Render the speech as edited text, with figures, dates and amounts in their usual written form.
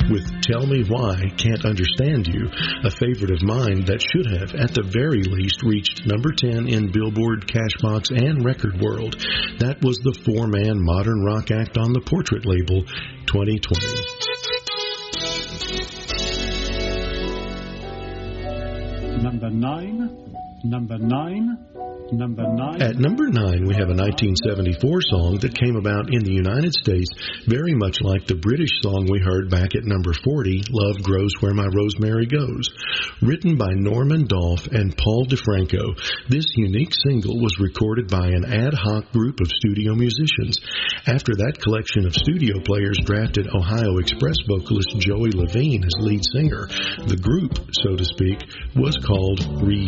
with Tell Me Why, Can't Understand You, a favorite of mine that should have, at the very least, reached number 10 in Billboard, Cashbox, and Record World. That was the four-man modern rock act on the Portrait label, 2020. Number 9. At number 9, we have a 1974 song that came about in the United States very much like the British song we heard back at number 40, Love Grows Where My Rosemary Goes. Written by Norman Dolph and Paul DeFranco, this unique single was recorded by an ad hoc group of studio musicians. After that collection of studio players drafted Ohio Express vocalist Joey Levine as lead singer, the group, so to speak, was called Reunion.